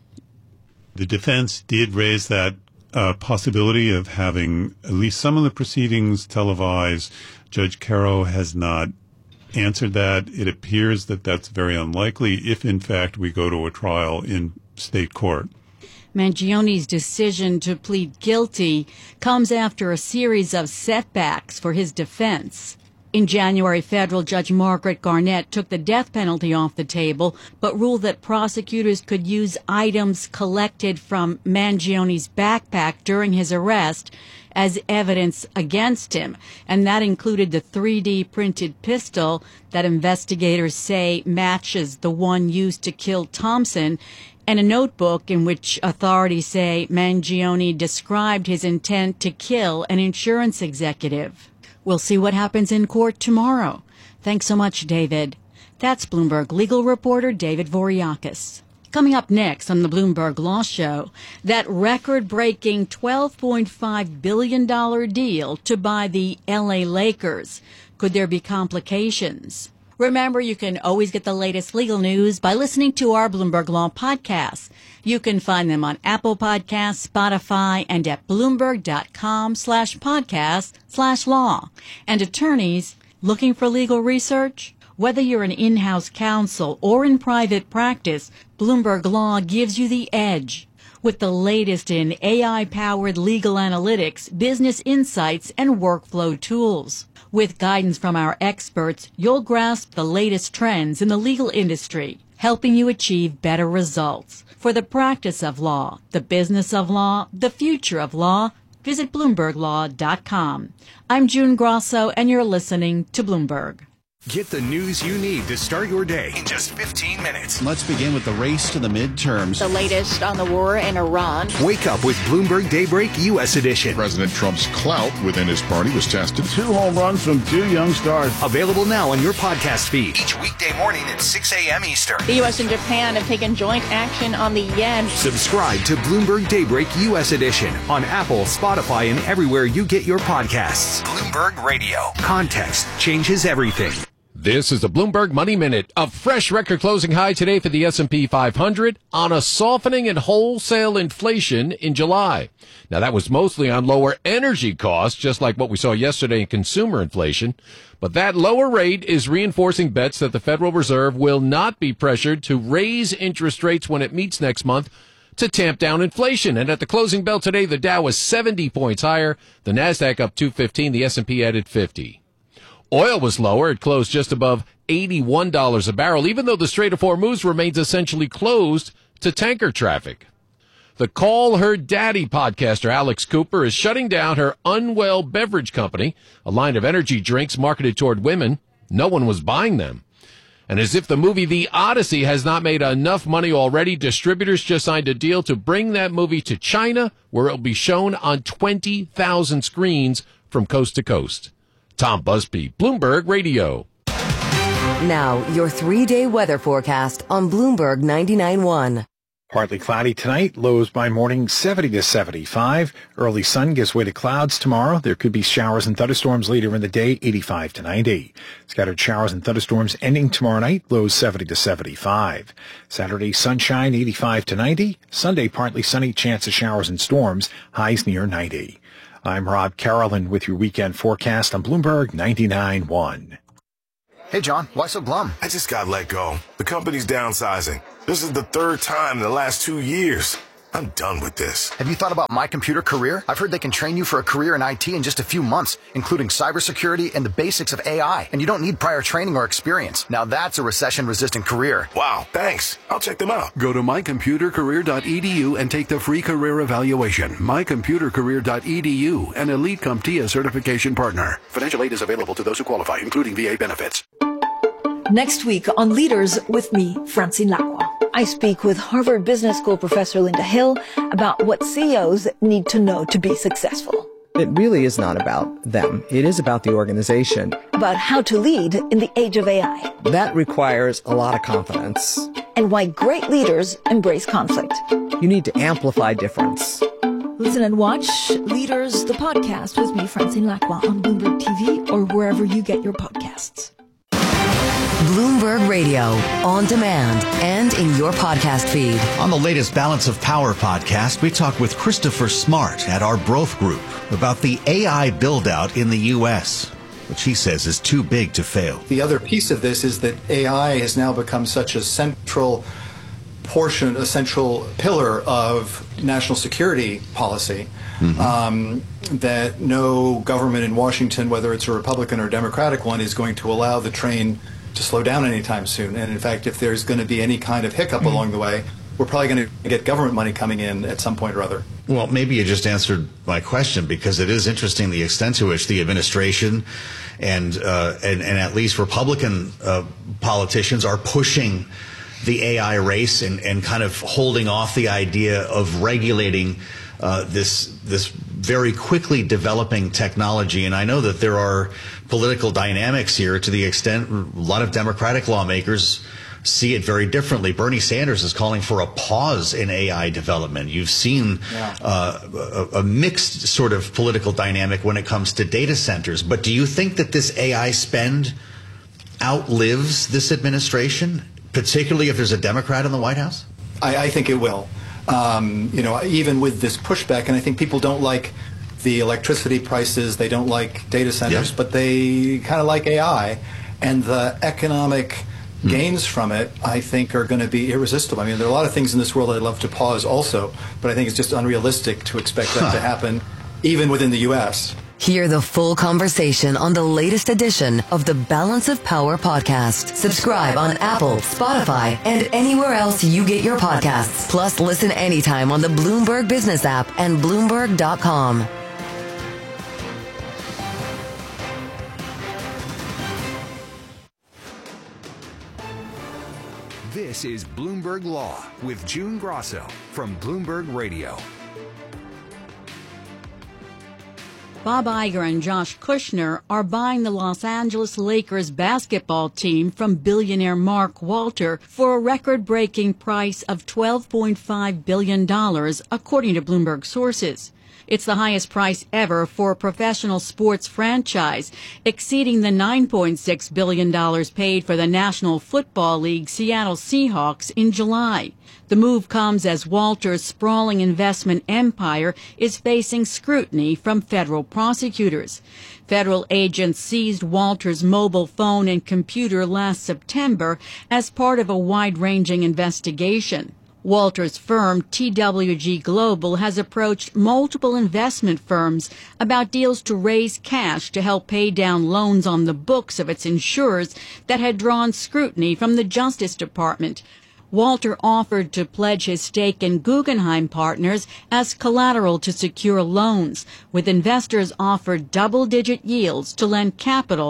The defense did raise that uh, possibility of having at least some of the proceedings televised. Judge Carroll has not answered that. It appears that that's very unlikely if, in fact, we go to a trial in state court. Mangione's decision to plead guilty comes after a series of setbacks for his defense. In January, federal judge Margaret Garnett took the death penalty off the table, but ruled that prosecutors could use items collected from Mangione's backpack during his arrest as evidence against him, and that included the three D printed pistol that investigators say matches the one used to kill Thompson, and a notebook in which authorities say Mangione described his intent to kill an insurance executive. We'll see what happens in court tomorrow. Thanks so much, David. That's Bloomberg legal reporter David Voriakis. Coming up next on the Bloomberg Law Show, that record-breaking twelve point five billion dollars deal to buy the L A Lakers. Could there be complications? Remember, you can always get the latest legal news by listening to our Bloomberg Law podcasts. You can find them on Apple Podcasts, Spotify, and at Bloomberg.com slash podcast slash law. And attorneys looking for legal research? Whether you're an in-house counsel or in private practice, Bloomberg Law gives you the edge. With the latest in A I-powered legal analytics, business insights, and workflow tools. With guidance from our experts, you'll grasp the latest trends in the legal industry, helping you achieve better results. For the practice of law, the business of law, the future of law, visit Bloomberg Law dot com. I'm June Grosso, and you're listening to Bloomberg. Get the news you need to start your day in just fifteen minutes. Let's begin with the race to the midterms. The latest on the war in Iran. Wake up with Bloomberg Daybreak U S Edition. President Trump's clout within his party was tested. Two home runs from two young stars. Available now on your podcast feed. Each weekday morning at six a.m. Eastern. The U S and Japan have taken joint action on the yen. Subscribe to Bloomberg Daybreak U S Edition on Apple, Spotify, and everywhere you get your podcasts. Bloomberg Radio. Context changes everything. This is the Bloomberg Money Minute. A fresh record closing high today for the S and P five hundred on a softening in wholesale inflation in July. Now, that was mostly on lower energy costs, just like what we saw yesterday in consumer inflation. But that lower rate is reinforcing bets that the Federal Reserve will not be pressured to raise interest rates when it meets next month to tamp down inflation. And at the closing bell today, the Dow was seventy points higher, the Nasdaq up two fifteen, the S and P added fifty. Oil was lower. It closed just above eighty-one dollars a barrel, even though the Strait of Hormuz remains essentially closed to tanker traffic. The Call Her Daddy podcaster Alex Cooper is shutting down her Unwell Beverage Company, a line of energy drinks marketed toward women. No one was buying them. And as if the movie The Odyssey has not made enough money already, distributors just signed a deal to bring that movie to China, where it'll be shown on twenty thousand screens from coast to coast. Tom Busby, Bloomberg Radio. Now, your three-day weather forecast on Bloomberg ninety-nine point one. Partly cloudy tonight, lows by morning seventy to seventy-five. Early sun gives way to clouds tomorrow. There could be showers and thunderstorms later in the day, eighty-five to ninety. Scattered showers and thunderstorms ending tomorrow night, lows seventy to seventy-five. Saturday, sunshine, eighty-five to ninety. Sunday, partly sunny, chance of showers and storms, highs near ninety. I'm Rob Carolyn with your weekend forecast on Bloomberg ninety-nine point one. Hey, John, why so glum? I just got let go. The company's downsizing. This is the third time in the last two years. I'm done with this. Have you thought about My Computer Career? I've heard they can train you for a career in I T in just a few months, including cybersecurity and the basics of A I. And you don't need prior training or experience. Now that's a recession-resistant career. Wow, thanks. I'll check them out. Go to my computer career dot e d u and take the free career evaluation. my computer career dot e d u, an Elite CompTIA certification partner. Financial aid is available to those who qualify, including V A benefits. Next week on Leaders with me, Francine Lacqua. I speak with Harvard Business School professor Linda Hill about what C E Os need to know to be successful. It really is not about them. It is about the organization. About how to lead in the age of A I. That requires a lot of confidence. And why great leaders embrace conflict. You need to amplify difference. Listen and watch Leaders, the podcast with me, Francine Lacqua, on Bloomberg T V or wherever you get your podcasts. Bloomberg Radio, on demand and in your podcast feed. On the latest Balance of Power podcast, we talk with Christopher Smart at our Broth Group about the A I build-out in the U S, which he says is too big to fail. The other piece of this is that A I has now become such a central portion, a central pillar of national security policy. Mm-hmm. Um, that no government in Washington, whether it's a Republican or Democratic one, is going to allow the train to slow down anytime soon. And in fact, if there's going to be any kind of hiccup mm-hmm. along the way, we're probably going to get government money coming in at some point or other. Well, maybe you just answered my question, because it is interesting the extent to which the administration and uh, and, and at least Republican uh, politicians are pushing the A I race and, and kind of holding off the idea of regulating uh, this this very quickly developing technology. And I know that there are political dynamics here to the extent a lot of Democratic lawmakers see it very differently. Bernie Sanders is calling for a pause in A I development. You've seen yeah. uh, a, a mixed sort of political dynamic when it comes to data centers. But do you think that this A I spend outlives this administration, particularly if there's a Democrat in the White House? I, I think it will. Um, you know, even with this pushback, and I think people don't like the electricity prices, they don't like data centers, yeah. but they kind of like A I, and the economic hmm. gains from it, I think, are going to be irresistible. I mean, there are a lot of things in this world I'd love to pause also, but I think it's just unrealistic to expect that huh. to happen, even within the U S Hear the full conversation on the latest edition of the Balance of Power podcast. Subscribe on Apple, Spotify, and anywhere else you get your podcasts. Plus, listen anytime on the Bloomberg Business app and Bloomberg dot com. This is Bloomberg Law with June Grosso from Bloomberg Radio. Bob Iger and Josh Kushner are buying the Los Angeles Lakers basketball team from billionaire Mark Walter for a record-breaking price of twelve point five billion dollars, according to Bloomberg sources. It's the highest price ever for a professional sports franchise, exceeding the nine point six billion dollars paid for the National Football League Seattle Seahawks in July. The move comes as Walter's sprawling investment empire is facing scrutiny from federal prosecutors. Federal agents seized Walter's mobile phone and computer last September as part of a wide-ranging investigation. Walter's firm, T W G Global, has approached multiple investment firms about deals to raise cash to help pay down loans on the books of its insurers that had drawn scrutiny from the Justice Department. Walter offered to pledge his stake in Guggenheim Partners as collateral to secure loans, with investors offered double-digit yields to lend capital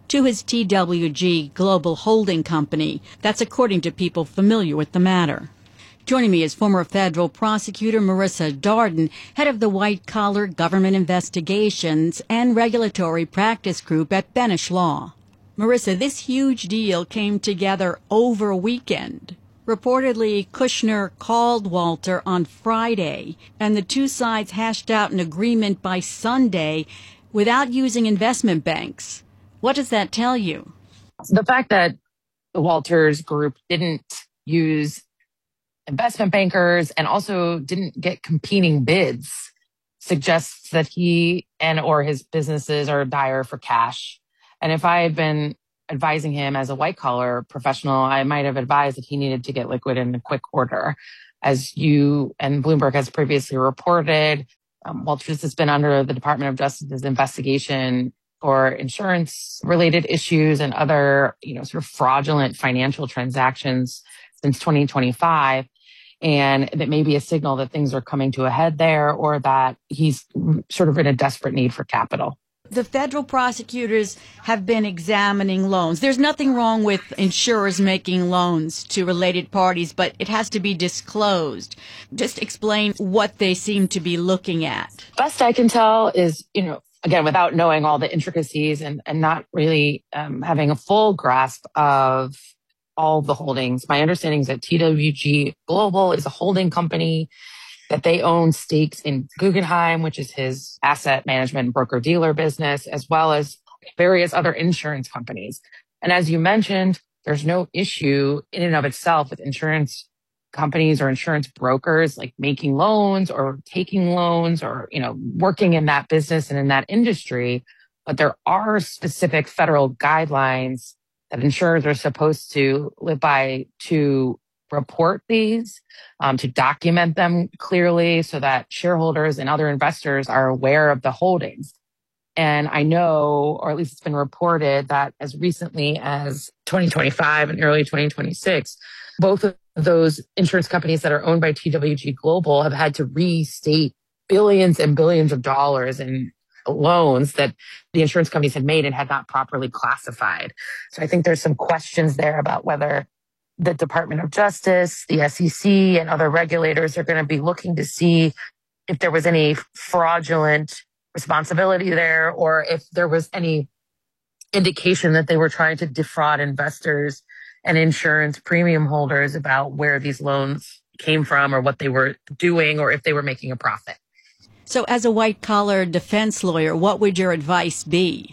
to his T W G Global Holding Company. That's according to people familiar with the matter. Joining me is former federal prosecutor Marissa Darden, head of the White Collar Government Investigations and Regulatory Practice Group at Benesch Law. Marissa, this huge deal came together over a weekend. Reportedly, Kushner called Walter on Friday, and the two sides hashed out an agreement by Sunday without using investment banks. What does that tell you? The fact that the Walters Group didn't use investment bankers and also didn't get competing bids suggests that he and or his businesses are dire for cash. And if I had been advising him as a white collar professional, I might have advised that he needed to get liquid in a quick order. As you and Bloomberg has previously reported, um, Walters has been under the Department of Justice's investigation for insurance related issues and other, you know, sort of fraudulent financial transactions since twenty twenty-five. And that may be a signal that things are coming to a head there, or that he's sort of in a desperate need for capital. The federal prosecutors have been examining loans. There's nothing wrong with insurers making loans to related parties, but it has to be disclosed. Just explain what they seem to be looking at. Best I can tell is, you know, again, without knowing all the intricacies and, and not really um, having a full grasp of all the holdings. My understanding is that T W G Global is a holding company, that they own stakes in Guggenheim, which is his asset management broker-dealer business, as well as various other insurance companies. And as you mentioned, there's no issue in and of itself with insurance companies or insurance brokers like making loans or taking loans or, you know, working in that business and in that industry. But there are specific federal guidelines that insurers are supposed to live by to report these, um, to document them clearly so that shareholders and other investors are aware of the holdings. And I know, or at least it's been reported, that as recently as twenty twenty-five and early twenty twenty-six, both of those insurance companies that are owned by T W G Global have had to restate billions and billions of dollars in loans that the insurance companies had made and had not properly classified. So I think there's some questions there about whether the Department of Justice, the S E C, and other regulators are going to be looking to see if there was any fraudulent responsibility there, or if there was any indication that they were trying to defraud investors and insurance premium holders about where these loans came from or what they were doing, or if they were making a profit. So as a white-collar defense lawyer, what would your advice be?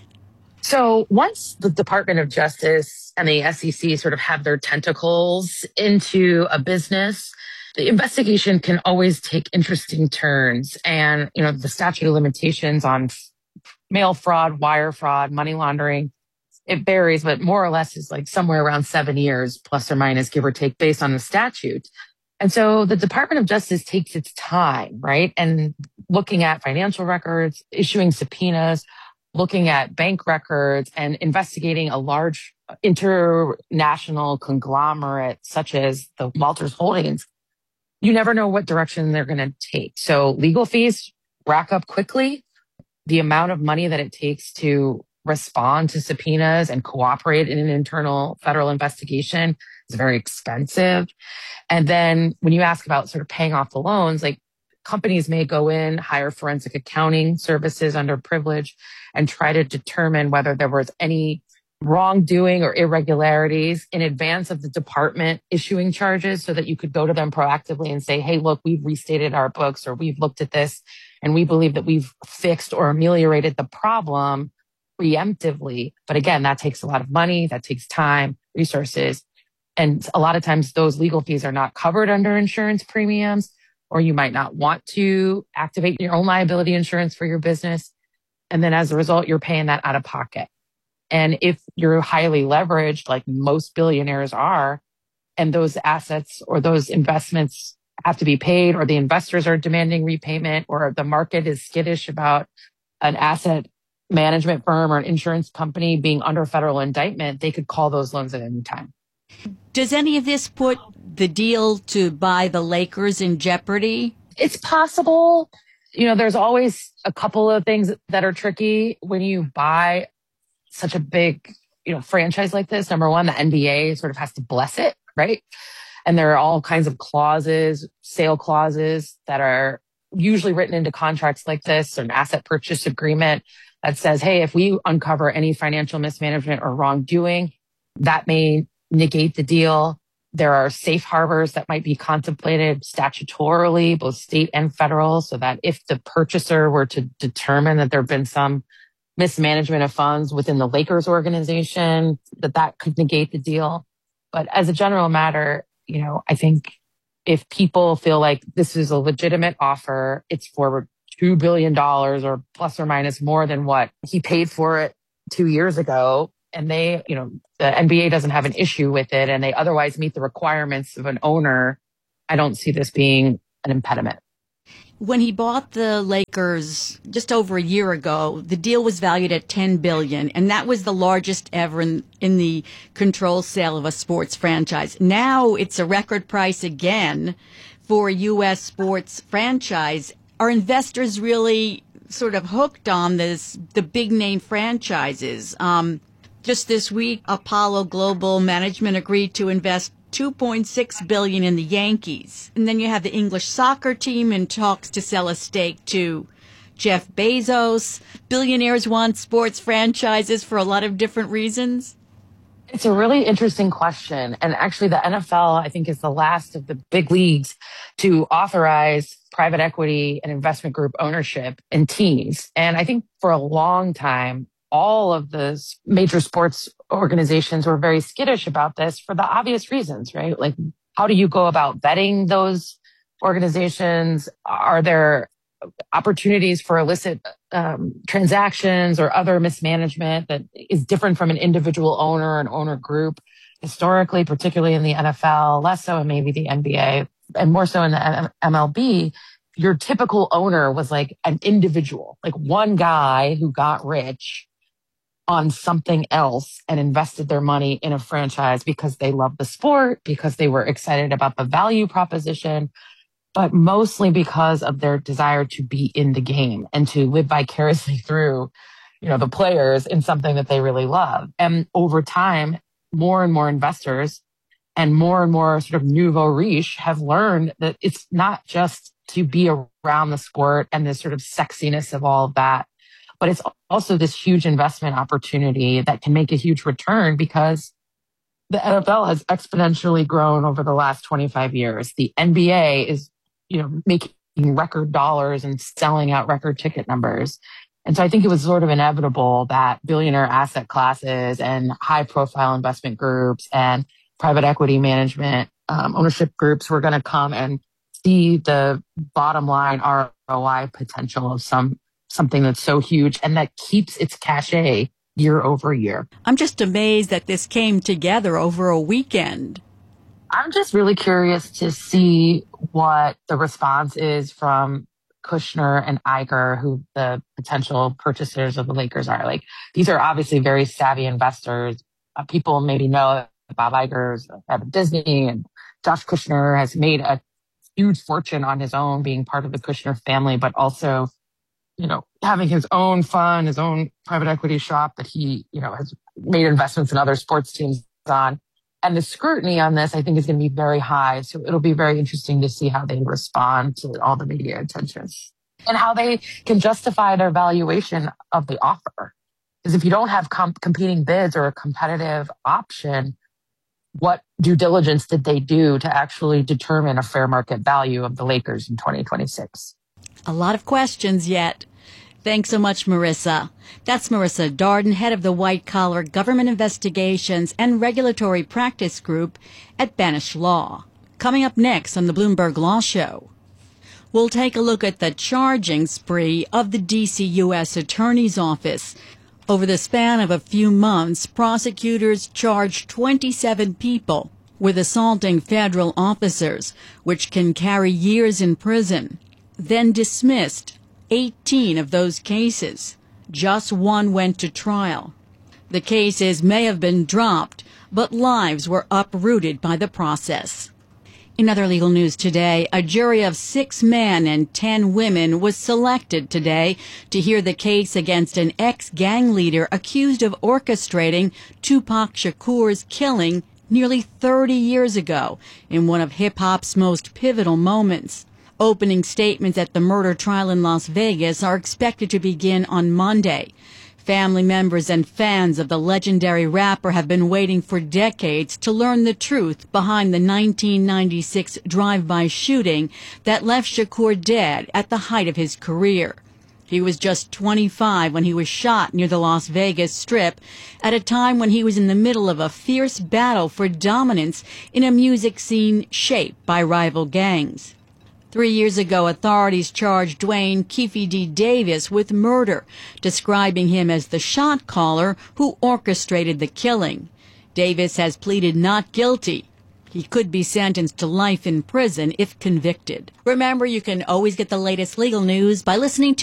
So once the Department of Justice and the S E C sort of have their tentacles into a business, the investigation can always take interesting turns. And, you know, the statute of limitations on mail fraud, wire fraud, money laundering, it varies, but more or less is like somewhere around seven years, plus or minus, give or take, based on the statute. And so the Department of Justice takes its time, right? And looking at financial records, issuing subpoenas, looking at bank records, and investigating a large international conglomerate such as the Walters Holdings. You never know what direction they're going to take. So legal fees rack up quickly. The amount of money that it takes to respond to subpoenas and cooperate in an internal federal investigation is very expensive. And then when you ask about sort of paying off the loans, like companies may go in, hire forensic accounting services under privilege, and try to determine whether there was any wrongdoing or irregularities in advance of the department issuing charges, so that you could go to them proactively and say, hey, look, we've restated our books, or we've looked at this and we believe that we've fixed or ameliorated the problem preemptively. But again, that takes a lot of money, that takes time, resources. And a lot of times those legal fees are not covered under insurance premiums, or you might not want to activate your own liability insurance for your business. And then as a result, you're paying that out of pocket. And if you're highly leveraged, like most billionaires are, and those assets or those investments have to be paid, or the investors are demanding repayment, or the market is skittish about an asset management firm or an insurance company being under federal indictment, they could call those loans at any time. Does any of this put the deal to buy the Lakers in jeopardy? It's possible. You know, there's always a couple of things that are tricky when you buy such a big you know, franchise like this, number one, the N B A sort of has to bless it, right? And there are all kinds of clauses, sale clauses that are usually written into contracts like this, or an asset purchase agreement that says, hey, if we uncover any financial mismanagement or wrongdoing, that may negate the deal. There are safe harbors that might be contemplated statutorily, both state and federal, so that if the purchaser were to determine that there have been some mismanagement of funds within the Lakers organization, that that could negate the deal. But as a general matter, you know, I think if people feel like this is a legitimate offer, it's for two billion dollars or plus or minus more than what he paid for it two years ago, and they, you know, the N B A doesn't have an issue with it, and they otherwise meet the requirements of an owner, I don't see this being an impediment. When he bought the Lakers just over a year ago, the deal was valued at ten billion dollars, and that was the largest ever in, in the control sale of a sports franchise. Now it's a record price again for a U S sports franchise. Are investors really sort of hooked on this, the big name franchises? Um, just this week, Apollo Global Management agreed to invest two point six billion dollars in the Yankees. And then you have the English soccer team in talks to sell a stake to Jeff Bezos. Billionaires want sports franchises for a lot of different reasons. It's a really interesting question. And actually the N F L, I think, is the last of the big leagues to authorize private equity and investment group ownership in teams. And I think for a long time, all of the major sports organizations were very skittish about this for the obvious reasons, right? Like, how do you go about vetting those organizations? Are there opportunities for illicit um, transactions or other mismanagement that is different from an individual owner, an owner group? Historically, particularly in the N F L, less so in maybe the N B A, and more so in the M L B, your typical owner was like an individual, like one guy who got rich on something else and invested their money in a franchise because they loved the sport, because they were excited about the value proposition, but mostly because of their desire to be in the game and to live vicariously through, you know, the players in something that they really love. And over time, more and more investors and more and more sort of nouveau riche have learned that it's not just to be around the sport and the sort of sexiness of all of that, but it's also this huge investment opportunity that can make a huge return because the N F L has exponentially grown over the last twenty-five years. The N B A is, you know, making record dollars and selling out record ticket numbers. And so I think it was sort of inevitable that billionaire asset classes and high profile investment groups and private equity management um, ownership groups were going to come and see the bottom line R O I potential of some something that's so huge and that keeps its cachet year over year. I'm just amazed that this came together over a weekend. I'm just really curious to see what the response is from Kushner and Iger, who the potential purchasers of the Lakers are. Like, these are obviously very savvy investors. Uh, people maybe know Bob Iger's at Disney, and Josh Kushner has made a huge fortune on his own being part of the Kushner family, but also, you know, having his own fund, his own private equity shop that he, you know, has made investments in other sports teams on. And the scrutiny on this, I think, is going to be very high. So it'll be very interesting to see how they respond to all the media attention and how they can justify their valuation of the offer. Because if you don't have comp- competing bids or a competitive option, what due diligence did they do to actually determine a fair market value of the Lakers in twenty twenty-six? A lot of questions yet. Thanks so much, Marissa. That's Marissa Darden, head of the White Collar Government Investigations and Regulatory Practice Group at Banish Law. Coming up next on the Bloomberg Law Show, we'll take a look at the charging spree of the D C U S Attorney's Office. Over the span of a few months, prosecutors charged twenty-seven people with assaulting federal officers, which can carry years in prison, then dismissed eighteen of those cases. Just one went to trial. The cases may have been dropped, but lives were uprooted by the process. In other legal news today, a jury of six men and ten women was selected today to hear the case against an ex-gang leader accused of orchestrating Tupac Shakur's killing nearly thirty years ago in one of hip-hop's most pivotal moments. Opening statements at the murder trial in Las Vegas are expected to begin on Monday. Family members and fans of the legendary rapper have been waiting for decades to learn the truth behind the nineteen ninety-six drive-by shooting that left Shakur dead at the height of his career. He was just twenty-five when he was shot near the Las Vegas Strip at a time when he was in the middle of a fierce battle for dominance in a music scene shaped by rival gangs. Three years ago, authorities charged Dwayne Keefe D. Davis with murder, describing him as the shot caller who orchestrated the killing. Davis has pleaded not guilty. He could be sentenced to life in prison if convicted. Remember, you can always get the latest legal news by listening to